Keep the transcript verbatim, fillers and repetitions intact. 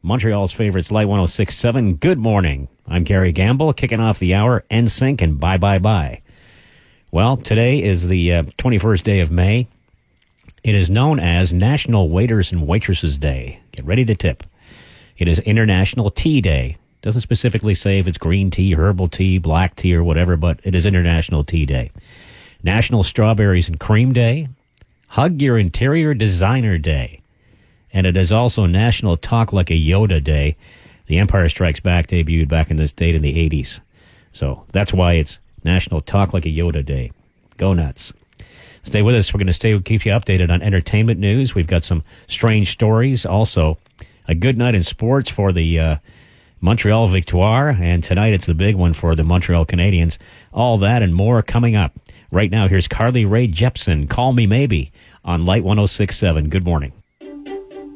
Montreal's favorites, Light one oh six point seven. Good morning. I'm Gary Gamble, kicking off the hour, N Sync, and bye, bye, bye. Well, today is the uh, twenty-first day of May. It is known as National Waiters and Waitresses Day. Get ready to tip. It is International Tea Day. Doesn't specifically say if it's green tea, herbal tea, black tea, or whatever, but it is International Tea Day. National Strawberries and Cream Day. Hug Your Interior Designer Day. And it is also National Talk Like a Yoda Day. The Empire Strikes Back debuted back in this date in the eighties. So that's why it's National Talk Like a Yoda Day. Go nuts. Stay with us. We're going to stay keep you updated on entertainment news. We've got some strange stories. Also, a good night in sports for the uh, Montreal Victoire. And tonight it's the big one for the Montreal Canadiens. All that and more coming up. Right now, here's Carly Rae Jepsen. Call Me Maybe on Light one oh six point seven. Good morning.